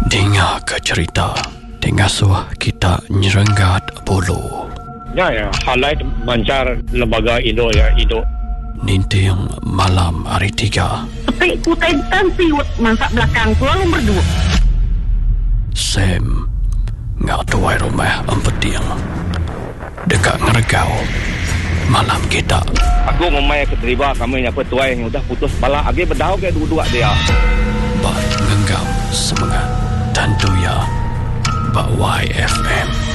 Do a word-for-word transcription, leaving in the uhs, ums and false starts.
Dengar ke cerita Dengar suah kita nyerenggat bulu. Ya, ya, halai mancar lembaga Indo ya, Indo. Ninting malam hari tiga. Petik kutai tansiut masak belakang pulang nombor dua. Sam ngak tuai rumah empeting. Dekat ngeregau malam kita. Aku ngomai keterima kami apa tuai yang udah putus bala agi berdau ke dua-dua dia. Bat ngenggam semangat dan doya Bak Y F M.